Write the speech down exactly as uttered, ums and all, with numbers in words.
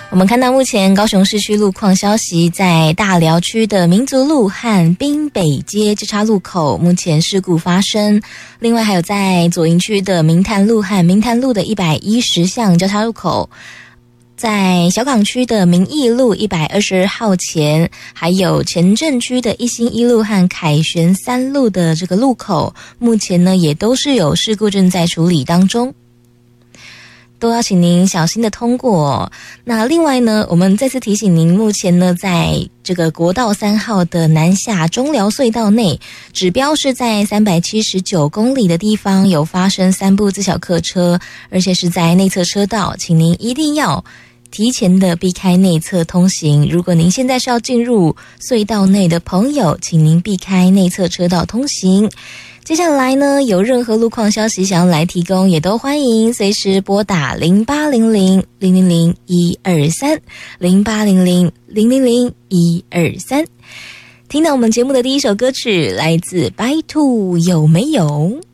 我们看到目前高雄市区路况消息，在大寮区的民族路和滨北街交叉路口目前事故发生，另外还有在左营区的明潭路和明潭路的一百一十巷交叉路口，在小港区的民义路一百二十二号前，还有前镇区的一心一路和凯旋三路的这个路口，目前呢也都是有事故正在处理当中，都要请您小心的通过哦。那另外呢，我们再次提醒您，目前呢在这个国道三号的南下中寮隧道内，指标是在三百七十九公里的地方有发生三部自小客车，而且是在内侧车道，请您一定要提前的避开内侧通行。如果您现在是要进入隧道内的朋友，请您避开内侧车道通行。接下来呢，有任何路况消息想要来提供，也都欢迎随时拨打零八零零零零零一二三 零八零零零零零一二三。听到我们节目的第一首歌曲，来自白兔有没有？